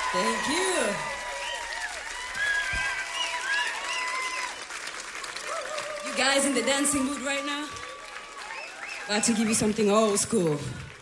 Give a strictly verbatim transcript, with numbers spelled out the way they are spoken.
Thank you. You guys in the dancing mood right now? About to give you something old school.